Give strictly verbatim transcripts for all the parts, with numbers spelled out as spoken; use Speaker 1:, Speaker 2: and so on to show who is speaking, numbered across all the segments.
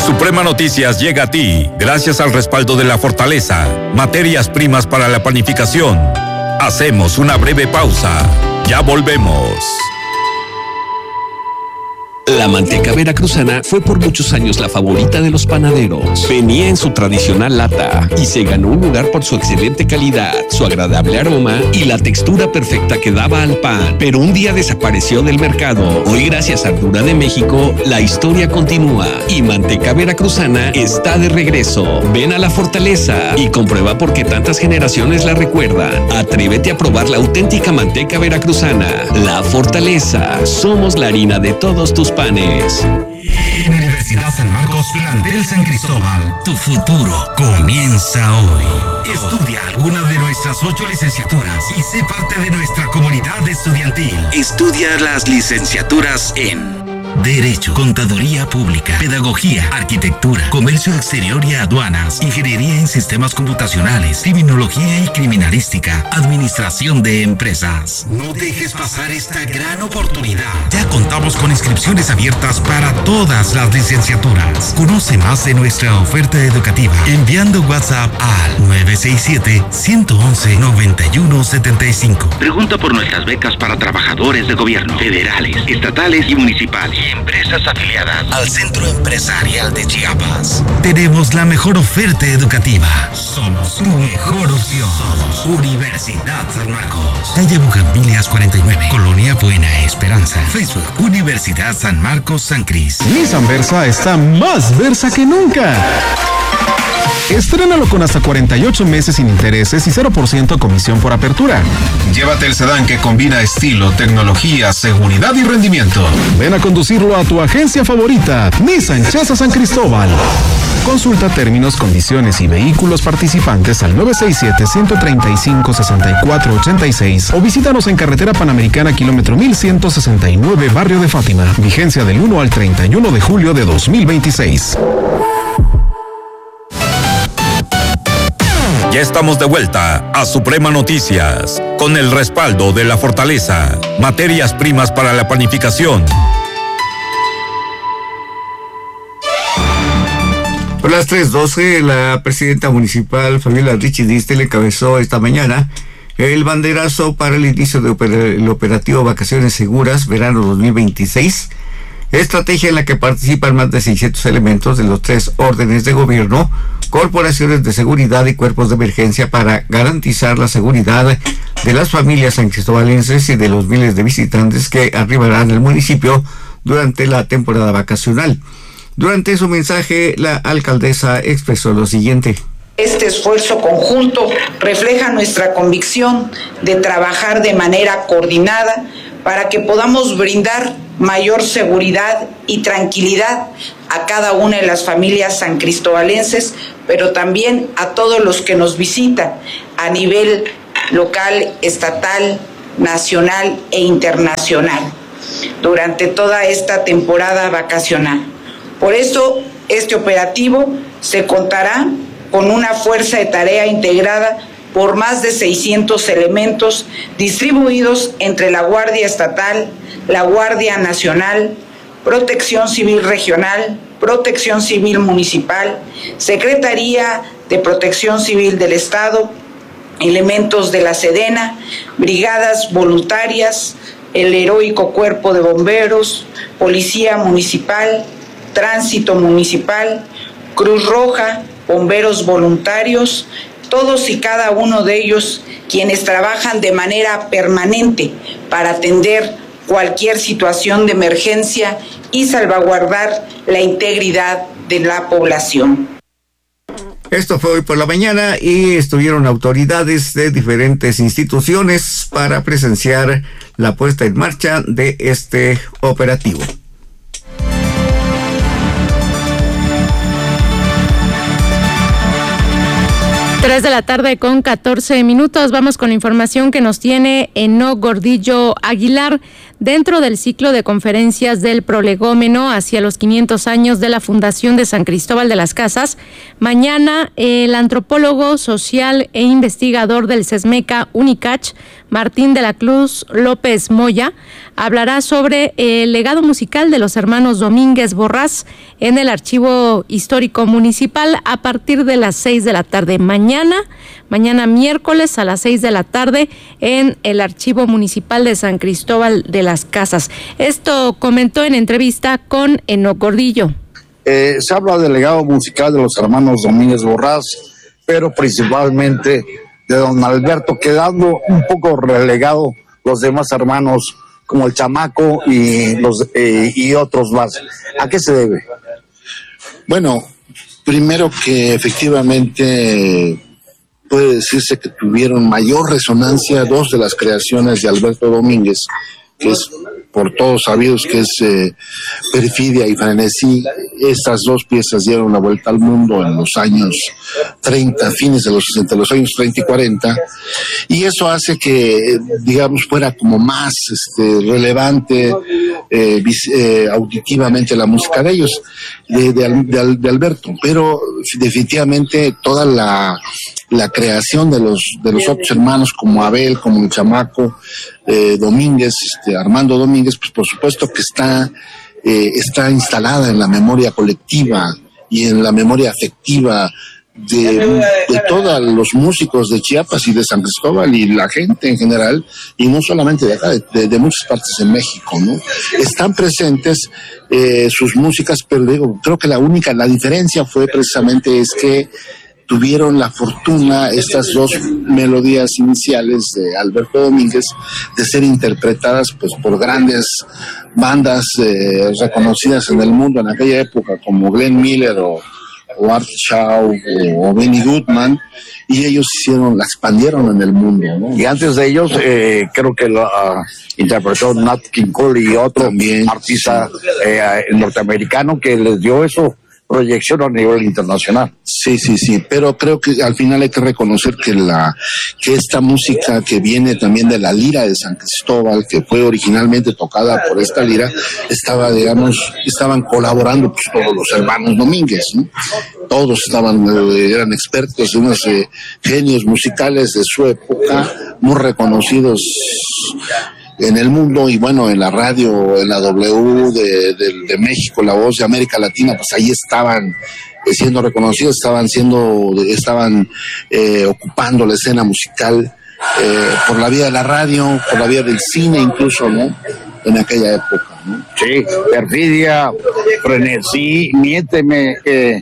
Speaker 1: Suprema Noticias llega a ti gracias al respaldo de La Fortaleza, materias primas para la panificación. Hacemos una breve pausa. Ya volvemos.
Speaker 2: La manteca veracruzana fue por muchos años la favorita de los panaderos. Venía en su tradicional lata y se ganó un lugar por su excelente calidad, su agradable aroma y la textura perfecta que daba al pan. Pero un día desapareció del mercado. Hoy, gracias a Ardura de México, la historia continúa y Manteca Veracruzana está de regreso. Ven a La Fortaleza y comprueba por qué tantas generaciones la recuerdan. Atrévete a probar la auténtica manteca veracruzana. La Fortaleza. Somos la harina de todos tus panes.
Speaker 3: Universidad San Marcos, plantel San Cristóbal. Tu futuro comienza hoy. Estudia alguna de nuestras ocho licenciaturas y sé parte de nuestra comunidad estudiantil. Estudia las licenciaturas en Derecho, Contaduría Pública, Pedagogía, Arquitectura, Comercio Exterior y Aduanas, Ingeniería en Sistemas Computacionales, Criminología y Criminalística, Administración de Empresas. No dejes pasar esta gran oportunidad. Ya contamos con inscripciones abiertas para todas las licenciaturas. Conoce más de nuestra oferta educativa enviando WhatsApp al nueve seis siete, uno uno uno, nueve uno siete cinco. Pregunta por nuestras becas para trabajadores de gobierno, federales, estatales y municipales. Empresas afiliadas al Centro Empresarial de Chiapas. Tenemos la mejor oferta educativa. Somos tu mejor opción. Somos Universidad San Marcos. Calle Bugambilias cuarenta y nueve, Colonia Buena Esperanza. Facebook, Universidad San Marcos San Cris.
Speaker 4: Nissan Versa está más Versa que nunca. Estrénalo con hasta cuarenta y ocho meses sin intereses y cero por ciento comisión por apertura. Llévate el sedán que combina estilo, tecnología, seguridad y rendimiento. Ven a conducirlo a tu agencia favorita, Nissan Chasa San Cristóbal. Consulta términos, condiciones y vehículos participantes al nueve seis siete, uno tres cinco, seis cuatro ocho seis o visítanos en Carretera Panamericana, kilómetro mil ciento sesenta y nueve, Barrio de Fátima. Vigencia del uno al treinta y uno de julio de dos mil veintiséis.
Speaker 1: Ya estamos de vuelta a Suprema Noticias, con el respaldo de La Fortaleza, materias primas para la panificación.
Speaker 5: A las tres doce, la presidenta municipal, Fabiola Richie Distel, encabezó esta mañana el banderazo para el inicio del oper- operativo Vacaciones Seguras, verano dos mil veintiséis, estrategia en la que participan más de seiscientos elementos de los tres órdenes de gobierno, corporaciones de seguridad y cuerpos de emergencia para garantizar la seguridad de las familias sancristobalenses y de los miles de visitantes que arribarán al municipio durante la temporada vacacional. Durante su mensaje, la alcaldesa expresó lo siguiente.
Speaker 6: Este esfuerzo conjunto refleja nuestra convicción de trabajar de manera coordinada para que podamos brindar mayor seguridad y tranquilidad a cada una de las familias sancristobalenses, pero también a todos los que nos visitan a nivel local, estatal, nacional e internacional durante toda esta temporada vacacional. Por eso, este operativo se contará con una fuerza de tarea integrada por más de seiscientos elementos distribuidos entre la Guardia Estatal, la Guardia Nacional, Protección Civil Regional, Protección Civil Municipal, Secretaría de Protección Civil del Estado, elementos de la Sedena, brigadas voluntarias, el heroico Cuerpo de Bomberos, Policía Municipal, Tránsito Municipal, Cruz Roja, bomberos voluntarios, todos y cada uno de ellos quienes trabajan de manera permanente para atender cualquier situación de emergencia y salvaguardar la integridad de la población.
Speaker 5: Esto fue hoy por la mañana y estuvieron autoridades de diferentes instituciones para presenciar la puesta en marcha de este operativo.
Speaker 7: Tres de la tarde con catorce minutos. Vamos con la información que nos tiene Enoc Gordillo Aguilar. Dentro del ciclo de conferencias del prolegómeno hacia los quinientos años de la Fundación de San Cristóbal de las Casas, mañana el antropólogo social e investigador del CESMECA UNICACH, Martín de la Cruz López Moya, hablará sobre el legado musical de los hermanos Domínguez Borrás en el Archivo Histórico Municipal a partir de las seis de la tarde. Mañana, mañana miércoles a las seis de la tarde en el Archivo Municipal de San Cristóbal de las Casas. Esto comentó en entrevista con Enoc Gordillo.
Speaker 8: Eh, se habla del legado musical de los hermanos Domínguez Borrás, pero principalmente de don Alberto, quedando un poco relegado los demás hermanos como el Chamaco y los eh, y otros más. ¿A qué se debe?
Speaker 9: Bueno, primero que efectivamente puede decirse que tuvieron mayor resonancia dos de las creaciones de Alberto Domínguez, que es por todos sabidos que es eh, Perfidia y Frenesí. Estas dos piezas dieron la vuelta al mundo en los años treinta, fines de los entre los años treinta y cuarenta, y eso hace que, digamos, fuera como más este, relevante eh, eh, auditivamente la música de ellos, de, de, de, de Alberto, pero definitivamente toda la la creación de los de los otros hermanos como Abel, como el Chamaco eh, Domínguez, este, Armando Domínguez, pues por supuesto que está eh, está instalada en la memoria colectiva y en la memoria afectiva de, de todos los músicos de Chiapas y de San Cristóbal y la gente en general, y no solamente de acá, de, de muchas partes de México, ¿no? Están presentes eh, sus músicas, pero digo, creo que la única, la diferencia fue precisamente es que tuvieron la fortuna, estas dos melodías iniciales de Alberto Domínguez, de ser interpretadas pues por grandes bandas eh, reconocidas en el mundo en aquella época, como Glenn Miller o, o Art Shaw o, o Benny Goodman, y ellos hicieron, la expandieron en el mundo, ¿no?
Speaker 8: Y antes de ellos, eh, creo que lo uh, interpretó Nat King Cole y otro También, artista sí. eh, norteamericano que les dio eso, proyección a nivel internacional.
Speaker 9: Sí, sí, sí, pero creo que al final hay que reconocer que la que esta música que viene también de la lira de San Cristóbal, que fue originalmente tocada por esta lira, estaba, digamos, estaban colaborando pues todos los hermanos Domínguez, ¿no? Todos estaban, eh, eran expertos, unos eh, genios musicales de su época, muy reconocidos en el mundo, y bueno, en la radio, en la W de, de, de México, La Voz de América Latina, pues ahí estaban eh, siendo reconocidos, estaban siendo, estaban eh, ocupando la escena musical eh, por la vía de la radio, por la vía del cine incluso, ¿no? En aquella época, ¿no?
Speaker 8: Sí, Perfidia, Frenesí, Miénteme, eh,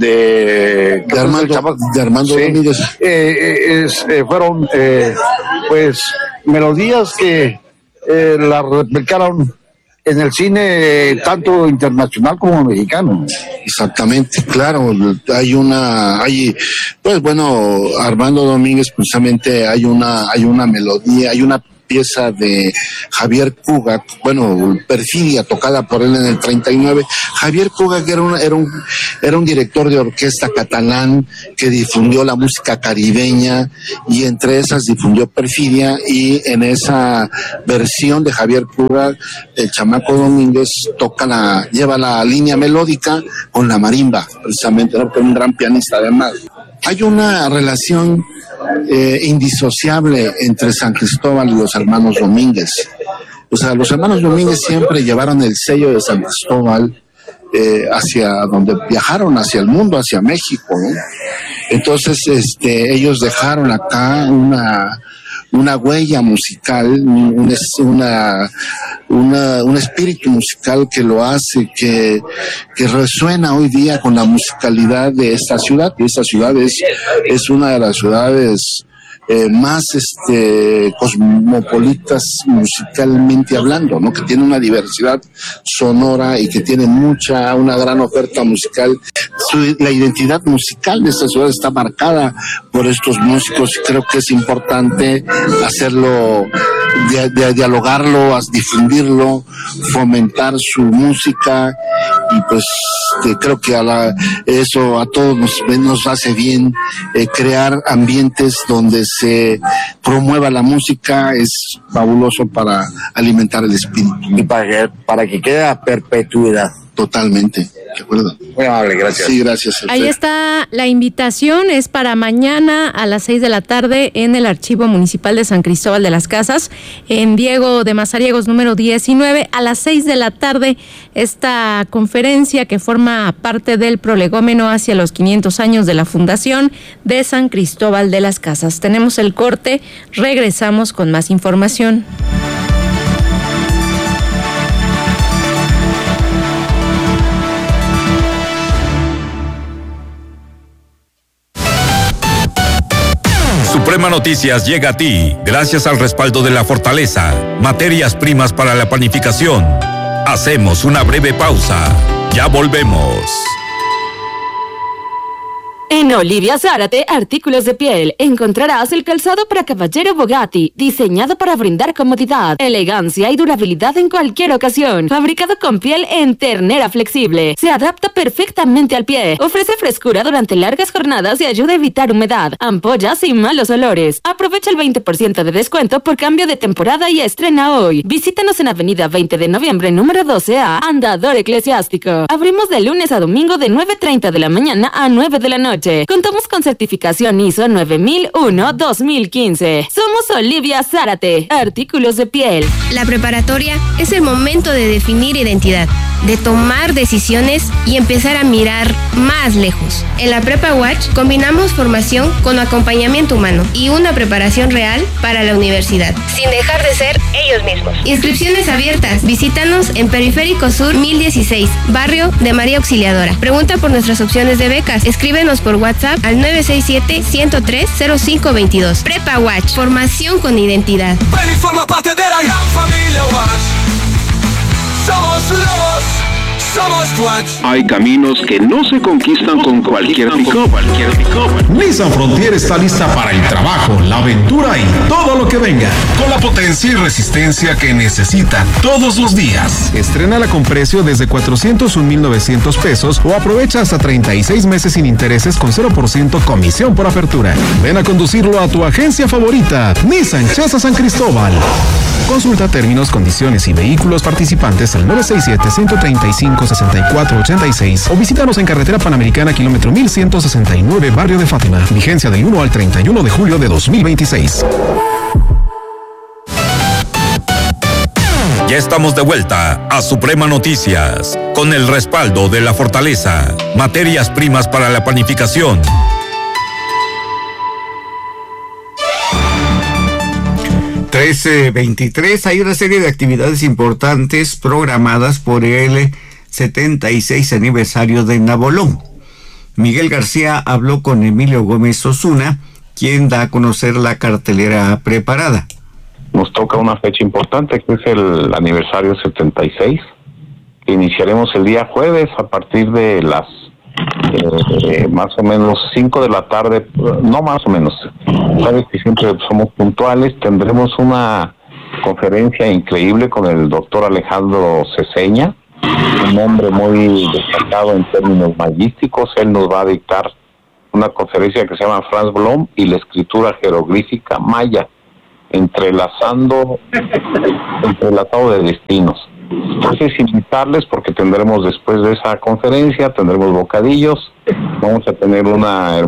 Speaker 8: de,
Speaker 9: de Armando, de Armando
Speaker 8: sí.
Speaker 9: Domínguez.
Speaker 8: Eh, es, eh, fueron, eh, pues, melodías que Eh, la replicaron en el cine eh, tanto internacional como mexicano.
Speaker 9: Exactamente, claro, hay una, hay, pues bueno, Armando Domínguez precisamente hay una, hay una melodía, hay una pieza de Javier Cugat, bueno, Perfidia, tocada por él en el treinta y nueve. Javier Cugat era un, era un, era un director de orquesta catalán que difundió la música caribeña, y entre esas difundió Perfidia, y en esa versión de Javier Cugat, el Chamaco Domínguez toca la, lleva la línea melódica con la marimba, precisamente, ¿no? Que es un gran pianista además. Hay una relación eh, indisociable entre San Cristóbal y los hermanos Domínguez. O sea, los hermanos Domínguez siempre llevaron el sello de San Cristóbal eh, hacia donde viajaron, hacia el mundo, hacia México, ¿no? Entonces, este, ellos dejaron acá una una huella musical, un, una, una, un espíritu musical que lo hace, que, que resuena hoy día con la musicalidad de esta ciudad. Y esta ciudad es, es una de las ciudades eh, más este, cosmopolitas musicalmente hablando, ¿no? Que tiene una diversidad sonora y que tiene mucha, una gran oferta musical. Su, la identidad musical de esta ciudad está marcada por estos músicos, y creo que es importante hacerlo, de, de, dialogarlo, difundirlo, fomentar su música, y pues que creo que a la, eso a todos nos, nos hace bien, eh, crear ambientes donde se promueva la música, es fabuloso para alimentar el espíritu.
Speaker 8: Y para que, para que quede a perpetuidad.
Speaker 9: Totalmente. ¿De acuerdo?
Speaker 8: Muy amable, gracias.
Speaker 9: Sí, gracias.
Speaker 7: Ahí está la invitación, es para mañana a las seis de la tarde en el Archivo Municipal de San Cristóbal de las Casas, en Diego de Mazariegos número diecinueve, a las seis de la tarde, esta conferencia que forma parte del prolegómeno hacia los quinientos años de la fundación de San Cristóbal de las Casas. Tenemos el corte, regresamos con más información.
Speaker 1: Suprema Noticias llega a ti gracias al respaldo de la Fortaleza, materias primas para la panificación. Hacemos una breve pausa. Ya volvemos.
Speaker 10: En Olivia Zárate, artículos de piel, encontrarás el calzado para caballero Bugatti, diseñado para brindar comodidad, elegancia y durabilidad en cualquier ocasión. Fabricado con piel en ternera flexible, se adapta perfectamente al pie, ofrece frescura durante largas jornadas y ayuda a evitar humedad, ampollas y malos olores. Aprovecha el veinte por ciento de descuento por cambio de temporada y estrena hoy. Visítanos en Avenida veinte de noviembre, número doce A, Andador Eclesiástico. Abrimos de lunes a domingo de nueve treinta de la mañana a nueve de la noche. Contamos con certificación I S O nueve mil uno dos mil quince. Somos Olivia Zárate, artículos de piel.
Speaker 11: La preparatoria es el momento de definir identidad, de tomar decisiones y empezar a mirar más lejos. En la Prepa Watch combinamos formación con acompañamiento humano y una preparación real para la universidad, sin dejar de ser ellos mismos. Inscripciones abiertas. Visítanos en Periférico Sur mil dieciséis, barrio de María Auxiliadora. Pregunta por nuestras opciones de becas. Escríbenos por WhatsApp al nueve seis siete, uno cero tres, cero cinco dos dos. Prepa Watch, formación con identidad.
Speaker 12: Ven y forma parte de la gran familia Watch. Somos lobos, somos Watch.
Speaker 2: Hay caminos que no se conquistan con cualquier pick-up.
Speaker 4: Nissan Frontier está lista para el trabajo, la aventura y todo lo que venga, con la potencia y resistencia que necesitan todos los días. Estrénala con precio desde cuatrocientos un mil novecientos pesos o aprovecha hasta treinta y seis meses sin intereses con cero por ciento comisión por apertura. Ven a conducirlo a tu agencia favorita, Nissan Chasa San Cristóbal. Consulta términos, condiciones y vehículos participantes al nueve seis siete, uno tres cinco, seis cuatro ocho seis o visítanos en Carretera Panamericana, kilómetro mil ciento sesenta y nueve, Barrio de Fátima. Vigencia del uno al treinta y uno de julio de dos mil veintiséis.
Speaker 1: Ya estamos de vuelta a Suprema Noticias, con el respaldo de la Fortaleza, materias primas para la panificación.
Speaker 5: trece veintitrés, hay una serie de actividades importantes programadas por el setenta y seis aniversario de Nabolón. Miguel García habló con Emilio Gómez Osuna, quien da a conocer la cartelera preparada.
Speaker 13: Nos toca una fecha importante, que es el aniversario setenta y seis. Iniciaremos el día jueves a partir de las eh, más o menos cinco de la tarde, no más o menos, sabes que siempre somos puntuales. Tendremos una conferencia increíble con el doctor Alejandro Ceseña, un hombre muy destacado en términos magísticos. Él nos va a dictar una conferencia que se llama Franz Blom y la escritura jeroglífica maya, entrelazando entrelazado de destinos. Entonces, invitarles, porque tendremos después de esa conferencia, tendremos bocadillos, vamos a tener una